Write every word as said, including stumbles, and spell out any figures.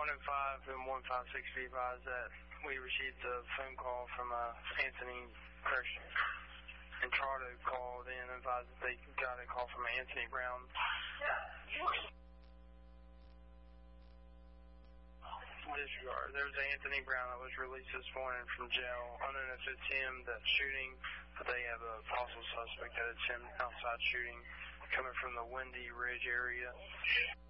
one oh five and one five six be advised that we received a phone call from uh, Anthony Christian. And Charlo called in and advised that they got a call from Anthony Brown. Disregard. There's Anthony Brown that was released this morning from jail. Unknown if it's him that's shooting, but they have a possible suspect that it's him outside shooting coming from the Windy Ridge area.